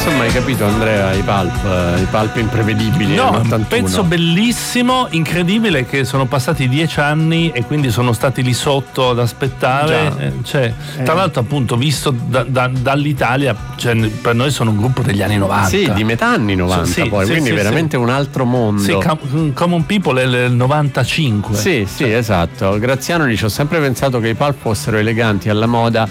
Insomma, hai capito, Andrea, i Pulp imprevedibili. No, un pezzo bellissimo, incredibile, che sono passati 10 anni e quindi sono stati lì sotto ad aspettare. Tra l'altro, appunto, visto dall'Italia, cioè, per noi sono un gruppo degli anni 90. Sì, di metà anni 90 quindi veramente un altro mondo. Sì, Common People è il 95. Sì, esatto. Graziano dice: ho sempre pensato che i Pulp fossero eleganti, alla moda,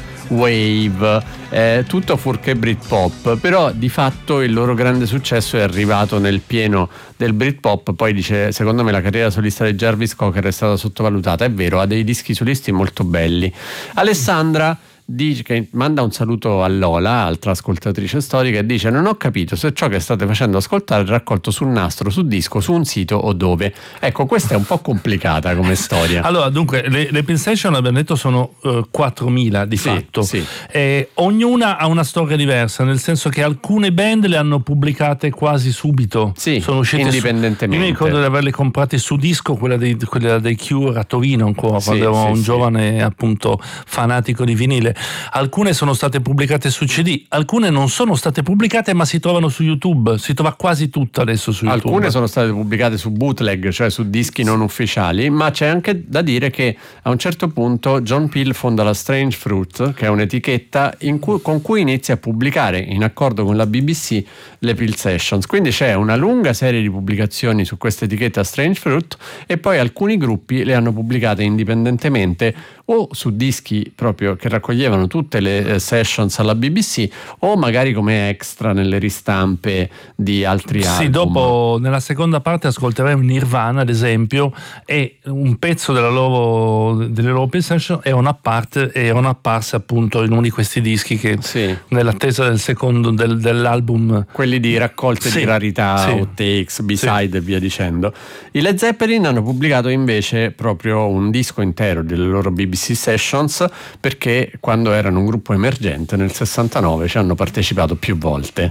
wave, tutto fuorché Britpop, però di fatto il loro grande successo è arrivato nel pieno del Britpop. Poi dice: secondo me la carriera solista di Jarvis Cocker è stata sottovalutata. È vero, ha dei dischi solisti molto belli. Alessandra dice, che manda un saluto a Lola, altra ascoltatrice storica, e dice: non ho capito se ciò che state facendo ascoltare è raccolto su nastro, su disco, su un sito o dove. Ecco, questa è un po' complicata come storia. Allora, dunque, le Pin Session, abbiamo detto, sono 4.000 di fatto. Sì. Ognuna ha una storia diversa, nel senso che alcune band le hanno pubblicate quasi subito. Sì, sono uscite indipendentemente. Io mi ricordo di averle comprate su disco, quella dei Cure a Torino ancora, quando ero un giovane appunto fanatico di vinile. Alcune sono state pubblicate su CD, alcune non sono state pubblicate ma si trovano su YouTube, si trova quasi tutta adesso su YouTube. Alcune sono state pubblicate su bootleg, cioè su dischi non ufficiali, ma c'è anche da dire che a un certo punto John Peel fonda la Strange Fruit, che è un'etichetta con cui inizia a pubblicare, in accordo con la BBC, le Peel Sessions. Quindi c'è una lunga serie di pubblicazioni su questa etichetta Strange Fruit, e poi alcuni gruppi le hanno pubblicate indipendentemente o su dischi proprio che raccoglievano tutte le sessions alla BBC, o magari come extra nelle ristampe di altri album. Sì, dopo nella seconda parte ascolteremo Nirvana, ad esempio, e un pezzo delle loro session erano apparse appunto in uno di questi dischi che nell'attesa del secondo dell'album, quelli di raccolte di rarità, outtakes, B-side e via dicendo. I Led Zeppelin hanno pubblicato invece proprio un disco intero delle loro BBC Sessions, perché quando erano un gruppo emergente nel 69 ci hanno partecipato più volte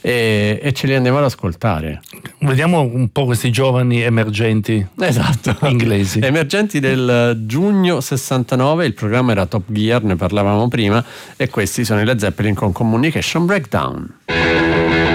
e ce li andiamo ad ascoltare. Vediamo un po' questi giovani emergenti, esatto, inglesi, emergenti del giugno 69. Il programma era Top Gear, ne parlavamo prima, e questi sono i Led Zeppelin con Communication Breakdown.